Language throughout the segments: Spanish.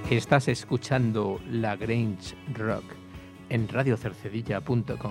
Estás escuchando La Grange Rock en radiocercedilla.com.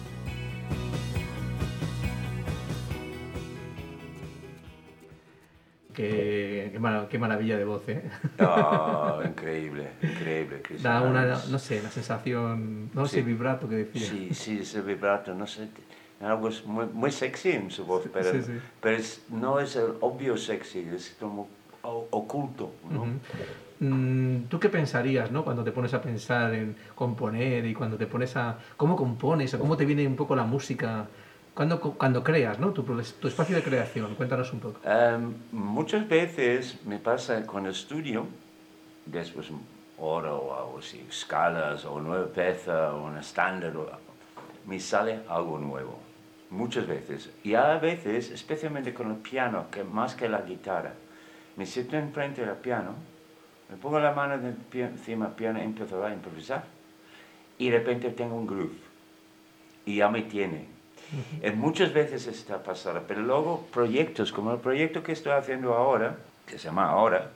Qué maravilla de voz, ¿eh? Oh, increíble, Da una, no sé, la sensación, no sé, Sí. el vibrato que decía. Sí, ese vibrato, no sé, algo es muy sexy en su voz, pero, Sí, sí. pero no es el obvio sexy, es como oculto, ¿no? ¿Tú qué pensarías, ¿no? Cuando te pones a pensar en componer y cuando te pones a... ¿Cómo compones o cómo te viene un poco la música? Cuando creas, ¿no? Tu espacio de creación, cuéntanos un poco. Muchas veces me pasa con el estudio, después hora o algo así, escalas o nueva pieza o una estándar, me sale algo nuevo, muchas veces. Y a veces, especialmente con el piano, que más que la guitarra, me siento enfrente del piano, me pongo la mano encima del piano y empiezo a improvisar. Y de repente tengo un groove y ya me tiene. Muchas veces está pasando, pero luego proyectos, como el proyecto que estoy haciendo ahora, que se llama Ahora,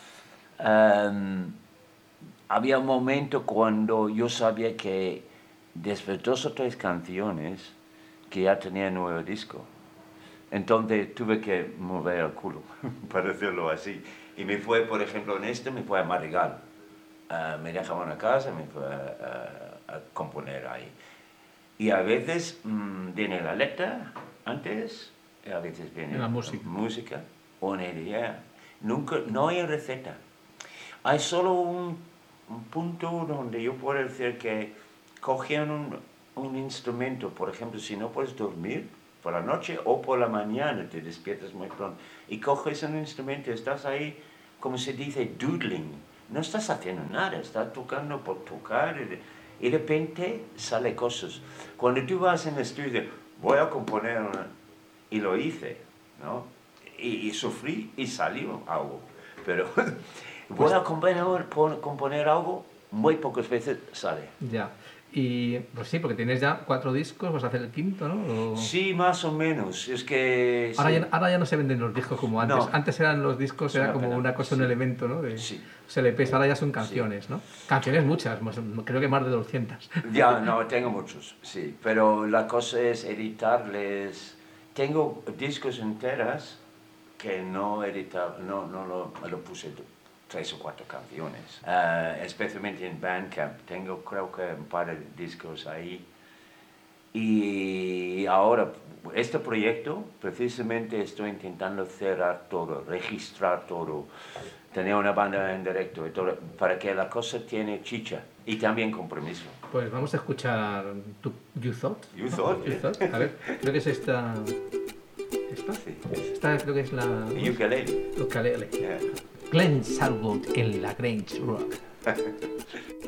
había un momento cuando yo sabía que después de 2 o 3 canciones que ya tenía un nuevo disco. Entonces tuve que mover el culo, para decirlo así. Y me fue, por ejemplo, me fue a Madrigal. Me dejaba una casa, me fue a componer ahí. Y a veces viene la letra antes, y a veces viene La música. una idea. No hay receta. Hay solo un punto donde yo puedo decir que cogen un instrumento, por ejemplo, si no puedes dormir por la noche o por la mañana, te despiertas muy pronto, y coges un instrumento, estás ahí, como se dice, doodling. No estás haciendo nada, estás tocando por tocar. Y de repente sale cosas. Cuando tú vas en el estudio, voy a componer y lo hice, ¿no? Y sufrí y salió algo. Pero voy a componer algo, muy pocas veces sale. Ya. Y pues sí, porque tienes ya 4 discos, vas a hacer el quinto, ¿no? Sí, más o menos. Es que... Ahora ya no se venden los discos como antes. No. Antes eran los discos, era como una cosa, un elemento, ¿no? Sí. LPs, ahora ya son canciones, ¿no? Canciones muchas, creo que más de 200. Ya, no, tengo muchos, sí. Pero la cosa es editarles. Tengo discos enteras que no editaba, no lo puse 3 o 4 canciones. Especialmente en Bandcamp. Tengo creo que un par de discos ahí. Y ahora, este proyecto, precisamente estoy intentando cerrar todo, registrar todo, tener una banda en directo y todo, para que la cosa tiene chicha y también compromiso. Pues vamos a escuchar You Thought. You Thought, You Thought. A ver, creo que es esta. Sí. Esta creo que es la. Ukulele. Ukulele. Yeah. Glenn Salwood en La Grange Rock.